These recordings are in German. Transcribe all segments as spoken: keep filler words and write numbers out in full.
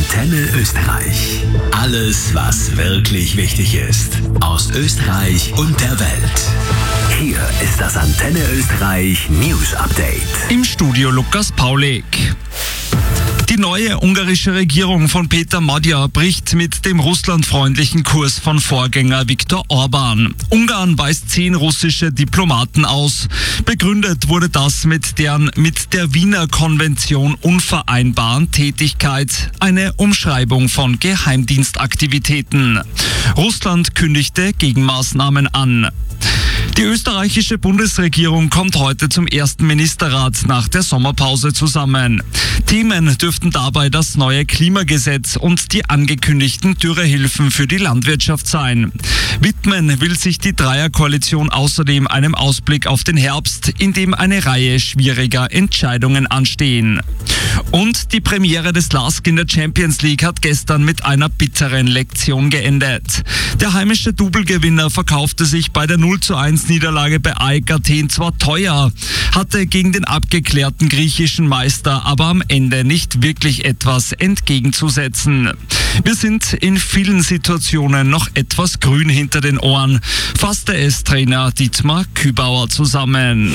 Antenne Österreich. Alles, was wirklich wichtig ist. Aus Österreich und der Welt. Hier ist das Antenne Österreich News Update. Im Studio Lukas Paulik. Die neue ungarische Regierung von Peter Magyar bricht mit dem russlandfreundlichen Kurs von Vorgänger Viktor Orban. Ungarn weist zehn russische Diplomaten aus. Begründet wurde das mit deren mit der Wiener Konvention unvereinbaren Tätigkeit, eine Umschreibung von Geheimdienstaktivitäten. Russland kündigte Gegenmaßnahmen an. Die österreichische Bundesregierung kommt heute zum ersten Ministerrat nach der Sommerpause zusammen. Themen dürften dabei das neue Klimagesetz und die angekündigten Dürrehilfen für die Landwirtschaft sein. Widmen will sich die Dreierkoalition außerdem einem Ausblick auf den Herbst, in dem eine Reihe schwieriger Entscheidungen anstehen. Und die Premiere des LASK in der Champions League hat gestern mit einer bitteren Lektion geendet. Der heimische Double-Gewinner verkaufte sich bei der null zu eins Niederlage bei A E K Athen zwar teuer, hatte gegen den abgeklärten griechischen Meister aber am Ende nicht wirklich etwas entgegenzusetzen. Wir sind in vielen Situationen noch etwas grün hinter den Ohren, fasste es Trainer Dietmar Kübauer zusammen.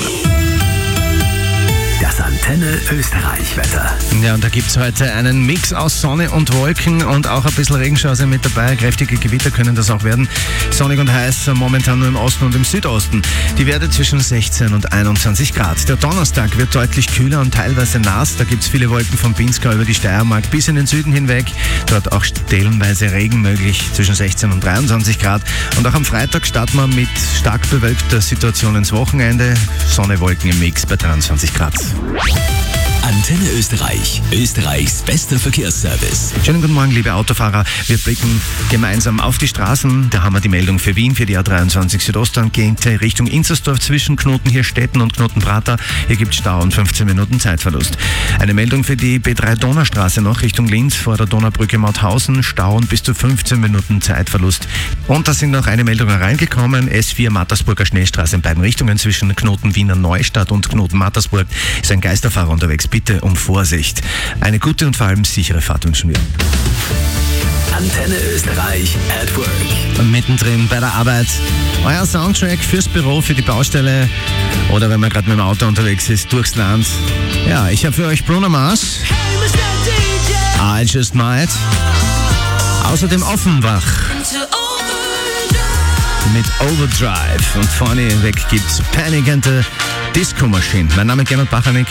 Das Antenne Österreich Wetter. Ja, und da gibt es heute einen Mix aus Sonne und Wolken und auch ein bisschen Regenchance mit dabei. Kräftige Gewitter können das auch werden. Sonnig und heiß momentan nur im Osten und im Südosten. Die Werte zwischen sechzehn und einundzwanzig Grad. Der Donnerstag wird deutlich kühler und teilweise nass. Da gibt es viele Wolken vom Pinzgau über die Steiermark bis in den Süden hinweg. Dort auch stellenweise Regen möglich zwischen sechzehn und dreiundzwanzig Grad. Und auch am Freitag starten wir mit stark bewölkter Situation ins Wochenende. Sonne, Wolken im Mix bei dreiundzwanzig Grad. Antenne Österreich, Österreichs bester Verkehrsservice. Schönen guten Morgen, liebe Autofahrer. Wir blicken gemeinsam auf die Straßen. Da haben wir die Meldung für Wien, für die A dreiundzwanzig Südostangehend Richtung Inzersdorf zwischen Knoten-Hirstetten und Knoten-Prater. Hier gibt es Stau und fünfzehn Minuten Zeitverlust. Eine Meldung für die B drei Donaustraße noch Richtung Linz vor der Donaubrücke Mauthausen. Stau und bis zu fünfzehn Minuten Zeitverlust. Und da sind noch eine Meldung reingekommen. S vier Mattersburger Schneestraße in beiden Richtungen zwischen Knoten Wiener Neustadt und Knoten Mattersburg ist ein Geisterfahrer unterwegs. Bitte um Vorsicht. Eine gute und vor allem sichere Fahrt wünschen wir. Antenne Österreich at Work. Und mittendrin bei der Arbeit euer Soundtrack fürs Büro, für die Baustelle oder wenn man gerade mit dem Auto unterwegs ist, durchs Land. Ja, ich habe für euch Bruno Mars. I Just Might. Außerdem Offenbach. Mit Overdrive. Und vorne weg gibt's Panic and the Disco Machine. Mein Name ist Gernot Bachanik.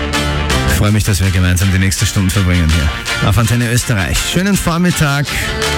Ich freue mich, dass wir gemeinsam die nächste Stunde verbringen hier auf Antenne Österreich. Schönen Vormittag